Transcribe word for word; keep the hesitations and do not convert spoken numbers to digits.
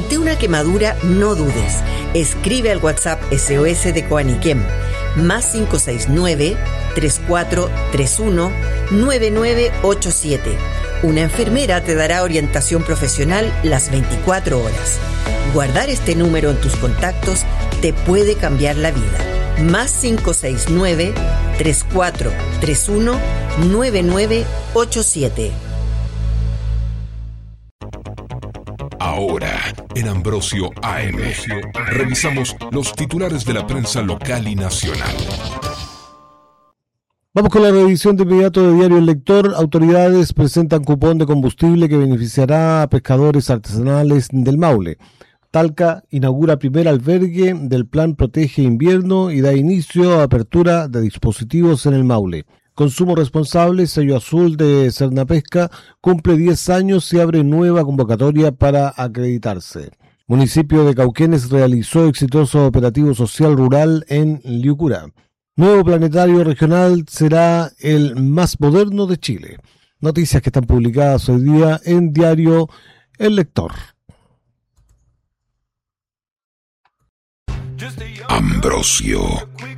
Ante una quemadura, no dudes. Escribe al WhatsApp S O S de Coaniquem, más cinco seis nueve, tres cuatro tres uno, nueve nueve ocho siete. Una enfermera te dará orientación profesional las veinticuatro horas. Guardar este número en tus contactos te puede cambiar la vida. Más cinco seis nueve, tres cuatro tres uno, nueve nueve ocho siete. Ahora, en Ambrosio A M, revisamos los titulares de la prensa local y nacional. Vamos con la revisión de inmediato de Diario El Lector. Autoridades presentan cupón de combustible que beneficiará a pescadores artesanales del Maule. Talca inaugura primer albergue del Plan Protege Invierno y da inicio a apertura de dispositivos en el Maule. Consumo Responsable, sello azul de Cernapesca, cumple diez años y abre nueva convocatoria para acreditarse. Municipio de Cauquenes realizó exitoso operativo social rural en Liucura. Nuevo planetario regional será el más moderno de Chile. Noticias que están publicadas hoy día en Diario El Lector. Ambrosio